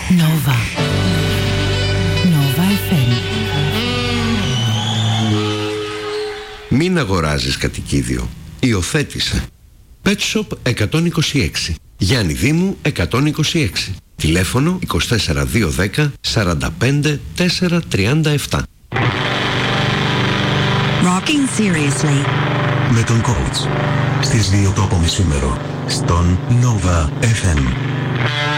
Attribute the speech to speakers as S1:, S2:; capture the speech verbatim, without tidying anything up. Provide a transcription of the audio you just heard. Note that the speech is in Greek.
S1: Nova. Nova εφ εμ.
S2: Μην αγοράζεις κατοικίδιο. Υιοθέτησε. Pet Shop εκατόν είκοσι έξι. Γιάννη Δήμου εκατόν είκοσι έξι. Τηλέφωνο είκοσι τέσσερα δύο δέκα σαράντα πέντε τέσσερα τριάντα επτά.
S3: Rocking seriously.
S4: Με τον coach. Στις δύο το απομεσήμερο. Στον Nova εφ εμ.